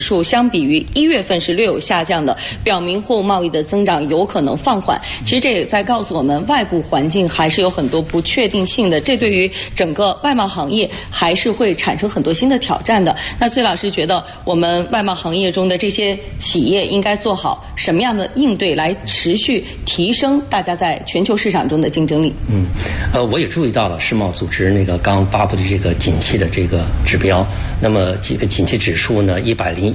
数相比于1月份是略有下降的，表明货物贸易的增长有可能放缓。其实这也在告诉我们，外部环境还是有很多不确定性的，这对于整个外贸行业还是会产生很多新的挑战的。那崔老师觉得，我们外贸行业中的这些企业应该做好什么样的应对，来持续提升大家在全球市场中的竞争力？ 我也注意到了世贸组织那个刚发布的这个景气的这个指标，那么这个景气指数呢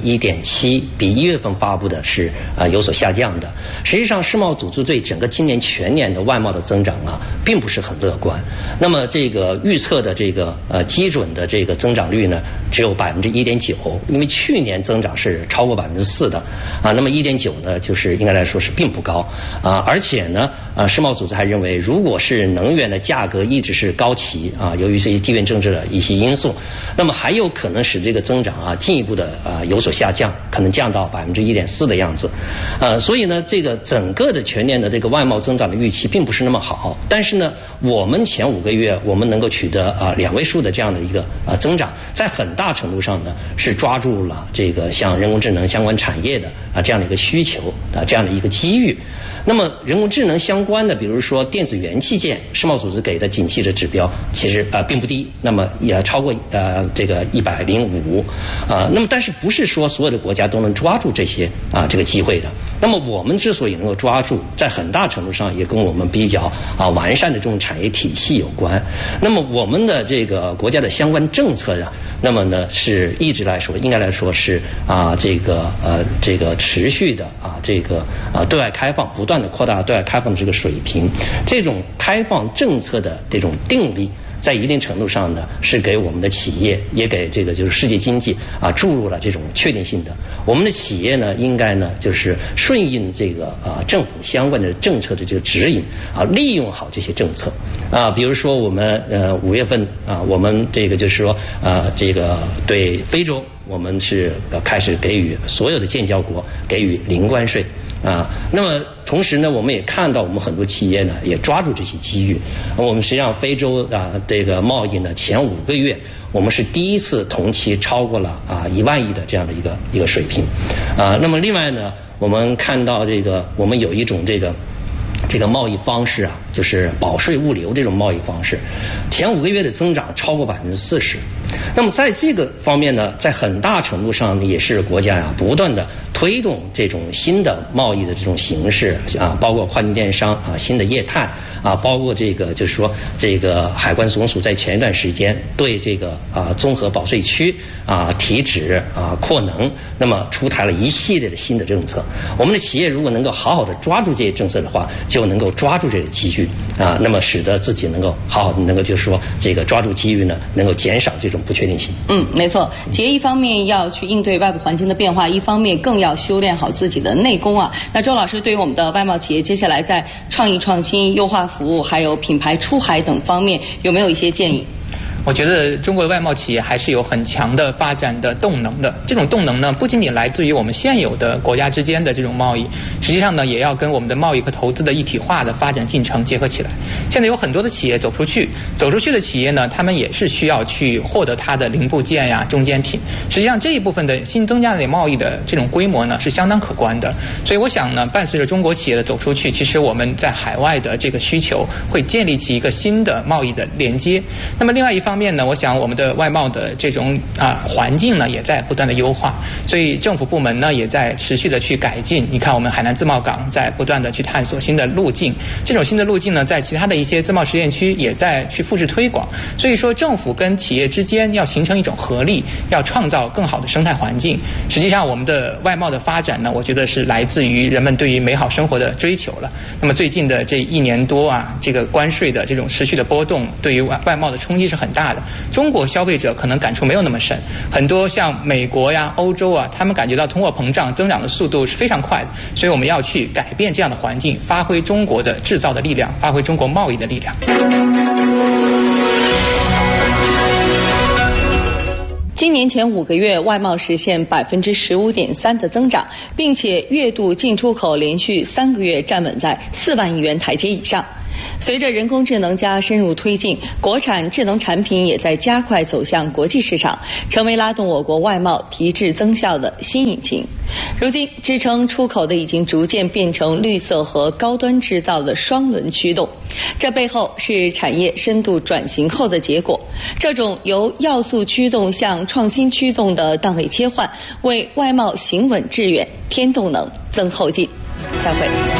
101.7，比1月份发布的是有所下降的。实际上，世贸组织对整个今年全年的外贸的增长并不是很乐观。那么这个预测的这个基准的这个增长率呢，只有1.9%，因为去年增长是超过4%的那么1.9%呢，就是应该来说是并不高而且呢世贸组织还认为，如果是能源的价格一直是高企由于这些地缘政治的一些因素，那么还有可能使这个增长进一步的有所下降，可能降到1.4%的样子所以呢，这个整个的全年的这个外贸增长的预期并不是那么好。但是呢，我们前5个月我们能够取得2位数的这样的一个增长，在很大程度上呢是抓住了这个像人工智能相关产业的这样的一个需求这样的一个机遇。那么人工智能相关的，比如说电子元器件，世贸组织给的景气的指标其实并不低，那么也超过这个105那么但是不是说所有的国家都能抓住这些这个机会的。那么我们之所以能够抓住，在很大程度上也跟我们比较完善的这种产业体系有关。那么我们的这个国家的相关政策那么呢是一直来说应该来说是这个持续的这个对外开放，不断的扩大对外开放的这个水平。这种开放政策的这种定力，在一定程度上呢，是给我们的企业，也给这个就是世界经济注入了这种确定性的。我们的企业呢，应该呢就是顺应这个政府相关的政策的这个指引利用好这些政策比如说我们5月份我们这个就是说这个对非洲，我们是开始给予所有的建交国给予零关税那么同时呢，我们也看到我们很多企业呢也抓住这些机遇。我们实际上非洲这个贸易呢，前5个月我们是第一次同期超过了1万亿的这样的一个水平那么另外呢，我们看到这个我们有一种这个贸易方式就是保税物流这种贸易方式，前5个月的增长超过40%。那么在这个方面呢，在很大程度上也是国家不断的推动这种新的贸易的这种形式包括跨境电商新的业态包括这个就是说这个海关总署在前一段时间对这个综合保税区提质扩能，那么出台了一系列的新的政策。我们的企业如果能够好好的抓住这些政策的话，就能够抓住这个机遇那么使得自己能够好好的能够就是说这个抓住机遇呢，能够减少这种不确定性。 没错，企业一方面要去应对外部环境的变化，一方面更要修炼好自己的内功那周老师对于我们的外贸企业，接下来在创意创新、优化服务，还有品牌出海等方面，有没有一些建议？ 我觉得中国的外贸企业还是有很强的发展的动能的。这种动能呢，不仅仅来自于我们现有的国家之间的这种贸易，实际上呢，也要跟我们的贸易和投资的一体化的发展进程结合起来。现在有很多的企业走出去的企业呢，他们也是需要去获得它的零部件中间品。实际上这一部分的新增加的贸易的这种规模呢，是相当可观的。所以我想呢，伴随着中国企业的走出去，其实我们在海外的这个需求会建立起一个新的贸易的连接。那么另外一方面呢，我想我们的外贸的这种环境呢也在不断的优化，所以政府部门呢也在持续的去改进。你看我们海南自贸港在不断的去探索新的路径，这种新的路径呢在其他的一些自贸实验区也在去复制推广。所以说政府跟企业之间要形成一种合力，要创造更好的生态环境。实际上我们的外贸的发展呢，我觉得是来自于人们对于美好生活的追求了。那么最近的这1年多这个关税的这种持续的波动，对于外贸的冲击是很大的。中国消费者可能感触没有那么深，很多像美国欧洲他们感觉到通货膨胀增长的速度是非常快的，所以我们要去改变这样的环境，发挥中国的制造的力量，发挥中国贸易的力量。 今年前5个月，外贸实现15.3%的增长，并且月度进出口连续3个月站稳在4万亿元台阶以上。 随着人工智能加深入推进，国产智能产品也在加快走向国际市场，成为拉动我国外贸提质增效的新引擎。如今，支撑出口的已经逐渐变成绿色和高端制造的双轮驱动，这背后是产业深度转型后的结果。这种由要素驱动向创新驱动的档位切换，为外贸行稳致远添动能、增后劲。再会。